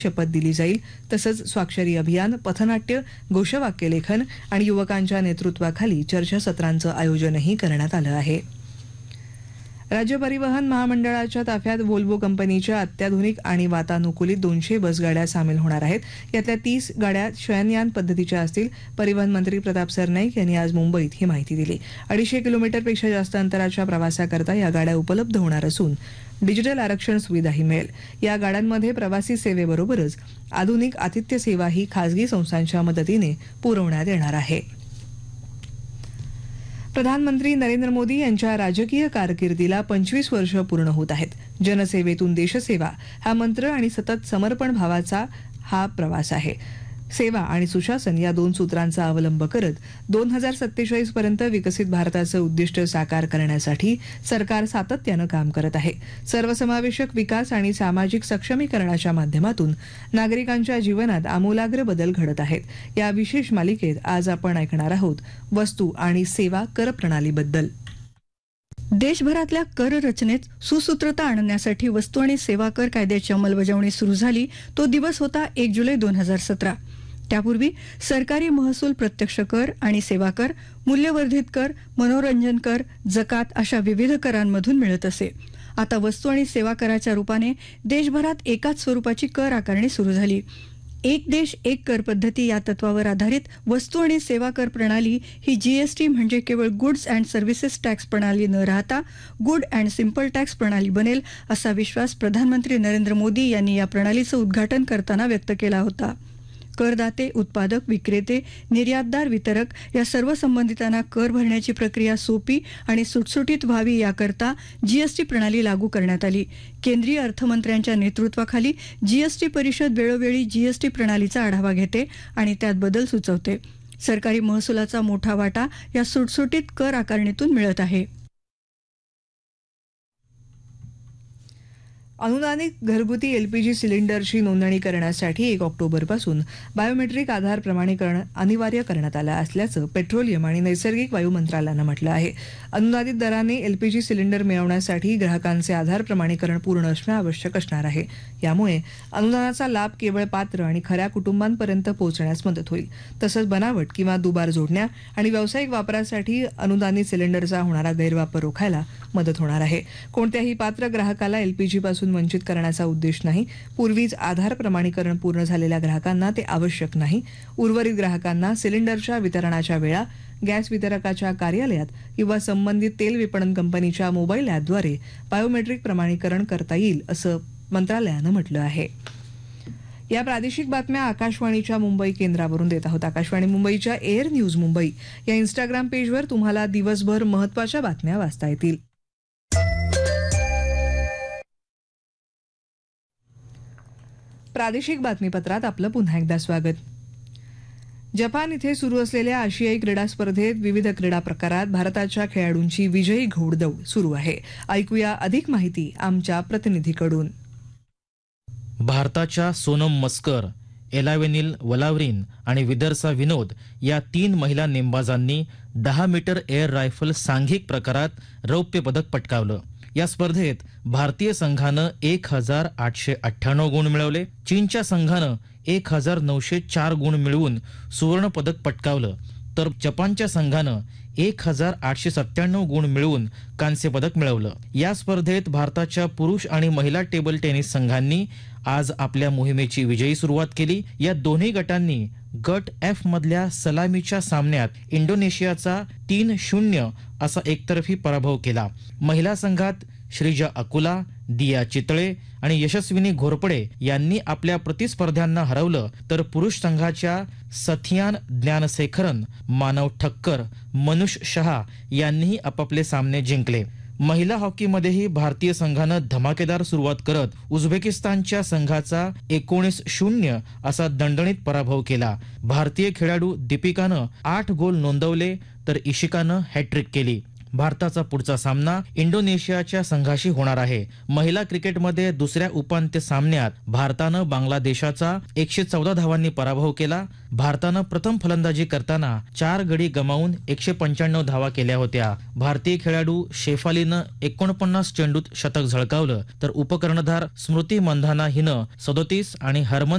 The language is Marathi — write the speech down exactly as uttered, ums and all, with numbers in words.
शपथ दिली जाईल. तसंच स्वाक्षरी अभियान, पथनाट्य, घोषवाक्य लेखन आणि युवकांच्या नेतृत्वाखाली चर्चासत्रांचं आयोजनही करण्यात आलं आहे. राज्य परिवहन महामंडळाच्या ताफ्यात व्होल्वो कंपनीच्या अत्याधुनिक आणि वातानुकूलित दोनशे बसगाड्या सामील होणार आहेत. यातल्या तीस गाड्या शयनयान पद्धतीच्या असतील. परिवहन मंत्री प्रताप सरनाईक यांनी आज मुंबईत ही माहिती दिली. अडीचशे किलोमीटरपेक्षा जास्त अंतराच्या प्रवासाकरता या गाड्या उपलब्ध होणार असून डिजिटल आरक्षण सुविधाही मिळेल. या गाड्यांमध्ये प्रवासी सेवेबरोबरच आधुनिक आतिथ्य सेवाही खासगी संस्थांच्या मदतीने पुरवण्यात येणार आहे. प्रधानमंत्री नरेंद्र मोदी यांच्या राजकीय कारकिर्दीला पंचवीस वर्ष पूर्ण होत आहेत. जनसेवेतून देशसेवा हा मंत्र आणि सतत समर्पण भावाचा हा प्रवास आहे. सेवा आणि सुशासन या दोन सूत्रांचा अवलंब करत दोन हजार सत्तेचाळीस पर्यंत विकसित भारताचं उद्दिष्ट साकार करण्यासाठी सरकार सातत्यानं काम करत आहे. सर्वसमावेशक विकास आणि सामाजिक सक्षमीकरणाच्या माध्यमातून नागरिकांच्या जीवनात आमूलाग्र बदल घडत आहेत. या विशेष मालिकेत आज आपण ऐकणार आहोत वस्तू आणि सेवा कर प्रणालीबद्दल. देशभरातल्या कर रचनेत सुसूत्रता आणण्यासाठी वस्तू आणि सेवा कर कायद्याची अंमलबजावणी सुरू झाली तो दिवस होता एक जुलै दोन हजार सतरा. त्यापूर्वी सरकारी महसूल, प्रत्यक्ष कर आणि सेवा कर, मूल्यवर्धित कर, मनोरंजन कर, जकात अशा विविध करांमधून मिळत असे. आता वस्तू आणि सेवा कराच्या रूपाने देशभरात एकाच स्वरूपाची कर आकारणी सुरू झाली. एक देश एक कर पद्धती या तत्वावर आधारित वस्तू आणि सेवा कर प्रणाली ही जीएसटी म्हणजे केवळ गुड्स अँड सर्व्हिसेस टॅक्स प्रणाली न राहता गुड अँड सिंपल टॅक्स प्रणाली बनेल असा विश्वास प्रधानमंत्री नरेंद्र मोदी यांनी या प्रणालीचं उद्घाटन करताना व्यक्त केला होता. करदाते, उत्पादक, विक्रेते, निर्यातदार, वितरक या सर्व संबंधितांना कर भरण्याची प्रक्रिया सोपी आणि सुटसुटीत व्हावी याकरता जीएसटी प्रणाली लागू करण्यात आली. केंद्रीय अर्थमंत्र्यांच्या नेतृत्वाखाली जीएसटी परिषद वेळोवेळी जीएसटी प्रणालीचा आढावा घेते आणि त्यात बदल सुचवते. सरकारी महसुलाचा मोठा वाटा या सुटसुटीत कर आकारणीतून मिळत आहे. अनुदानित घरगुती एलपीजी सिलेंडरची नोंदणी करण्यासाठी एक ऑक्टोबरपासून बायोमेट्रिक आधार प्रमाणीकरण अनिवार्य करण्यात आलं असल्याचं पेट्रोलियम आणि नैसर्गिक वायू मंत्रालयानं म्हटलं आहे. अनुदानित दराने एलपीजी सिलेंडर मिळवण्यासाठी ग्राहकांचे आधार प्रमाणीकरण पूर्ण असणं आवश्यक असणार आहे. यामुळे अनुदानाचा लाभ केवळ पात्र आणि खऱ्या कुटुंबांपर्यंत पोहोचण्यास मदत होईल. तसंच बनावट किंवा दुबार जोडण्या आणि व्यावसायिक वापरासाठी अनुदानित सिलेंडरचा होणारा गैरवापर रोखायला मदत होणार आहे. कोणत्याही पात्र ग्राहकाला एलपीजी पासून वंचित करण्याचा उद्देश नाही. पूर्वीच आधार प्रमाणीकरण पूर्ण झालेल्या ग्राहकांना ते आवश्यक नाही. उर्वरित ग्राहकांना सिलेंडरच्या वितरणाच्या वेळा गॅस वितरकाच्या कार्यालयात किंवा संबंधित तेल विपणन कंपनीच्या मोबाईल ॲपद्वारे बायोमेट्रिक प्रमाणीकरण करता येईल असं मंत्रालयानं म्हटलं आहे. या प्रादेशिक बातम्या आकाशवाणीच्या मुंबई केंद्रावरून देत आहोत. आकाशवाणी मुंबईच्या एअर न्यूज मुंबई या इंस्टाग्राम पेजवर तुम्हाला दिवसभर महत्त्वाच्या बातम्या वाचता येतील. प्रादेशिक बातमीपत्रात आपलं पुन्हा एकदा स्वागत. जपान इथे सुरू असलेल्या आशियाई क्रीडा स्पर्धेत विविध क्रीडा प्रकारात भारताच्या खेळाडूंची विजयी घोडदौड सुरू आहे. ऐकूया अधिक माहिती आमच्या प्रतिनिधीकडून. भारताच्या सोनम मस्कर, एलावेनिल वलावरिन आणि विदर्सा विनोद या तीन महिला नेमबाजांनी दहा मीटर एअर रायफल सांघिक प्रकारात रौप्य पदक पटकावलं. या स्पर्धेत भारतीय संघानं एक हजार आठशे अठ्ठ्याण्णव गुण मिळवले. चीनच्या संघानं एक हजार नऊशे चार गुण मिळवून सुवर्ण पदक पटकावलं, तर जपानच्या संघानं एक हजार आठशे सत्त्याण्णव गुण मिळवून कांस्य पदक मिळवलं. या स्पर्धेत भारताच्या पुरुष आणि महिला टेबल टेनिस संघांनी आज आपल्या मोहिमेची विजयी सुरुवात केली. या दोन्ही गटांनी गट एफ मधल्या सलामीच्या सामन्यात इंडोनेशियाचा तीन शून्य असा एकतर्फी पराभव केला. महिला संघात श्रीजा अकुला, दिया चितळे आणि यशस्विनी घोरपडे यांनी आपल्या प्रतिस्पर्ध्यांना हरवलं, तर पुरुष संघाच्या सथियान ज्ञानशेखरन, मानव ठक्कर, मनुष शहा यांनीही आपापले सामने जिंकले. महिला हॉकीमध्येही भारतीय संघानं धमाकेदार सुरुवात करत उझबेकिस्तानच्या संघाचा एकोणीस शून्य असा दणदणीत पराभव केला. भारतीय खेळाडू दीपिकानं आठ गोल नोंदवले, तर इशिकानं हॅट्रिक केली. भारताचा पुढचा सामना इंडोनेशियाच्या संघाशी होणार आहे. महिला क्रिकेटमध्ये दुसऱ्या उपांत्य सामन्यात भारतानं बांगलादेशाचा एकशे चौदा धावांनी पराभव केला. भारतानं प्रथम फलंदाजी करताना चार गडी गमावून एकशे पंच्याण्णव धावा केल्या होत्या. भारतीय खेळाडू शेफालीनं एकोणपन्नास चेंडूत शतक झळकावलं तर उपकर्णधार स्मृती मंधाना हिनं सदोतीस आणि हरमन